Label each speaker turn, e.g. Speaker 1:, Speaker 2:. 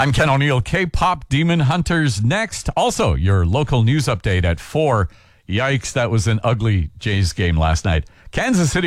Speaker 1: I'm Ken O'Neill. K-pop Demon Hunters next. Also, your local news update at 4. Yikes, that was an ugly Jays game last night. Kansas City